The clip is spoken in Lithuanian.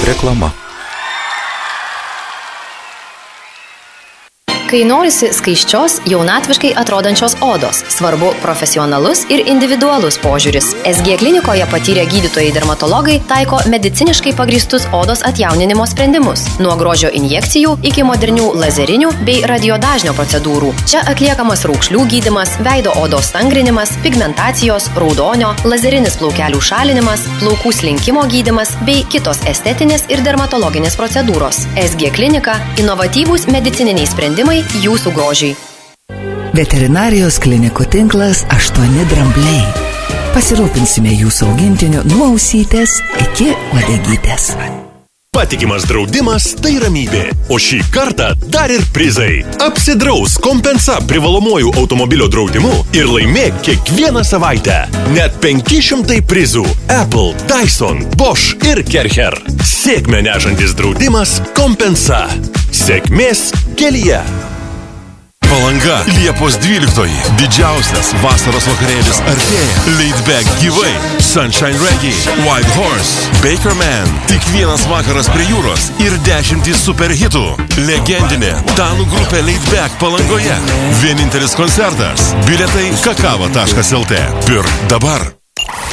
Reklama. Kai norisi skaiščios, jaunatviškai atrodančios odos, svarbu profesionalus ir individualus požiūris. SG klinikoje patyrę gydytojai dermatologai taiko mediciniškai pagrįstus odos atjauninimo sprendimus, nuo grožio injekcijų iki modernių lazerinių bei radiodažnio procedūrų. Čia atliekamas raukšlių gydymas, veido odos stangrinimas, pigmentacijos, raudonio, lazerinis plaukelių šalinimas, plaukų slinkimo gydymas bei kitos estetinės ir dermatologinės procedūros. SG klinika – inovatyvūs medicininiai sprendimai jūsų grožiai. Veterinarijos klinikų tinklas 8 drambliai. Pasirūpinsime jūsų augintiniu nuo ausytės iki uodegytės. Patikimas draudimas – tai ramybė, o šį kartą dar ir prizai. Apsidraus Kompensa privalomuoju automobilio draudimu ir laimėk kiekvieną savaitę. Net 500 prizų – Apple, Dyson, Bosch ir Kercher. Sėkmę nešantis draudimas Kompensa. Sėkmės kelyje. Palanga Liepos 12. Didžiausias vasaros vakarėlis artėja. Laidback gyvai. Sunshine Reggae, White Horse, Baker Man. Tik vienas vakaras prie jūros ir 10 superhitų. Legendinė danų grupė Laidback Palangoje. Vienintelis koncertas. Bilietai kakava.lt. Pirk dabar.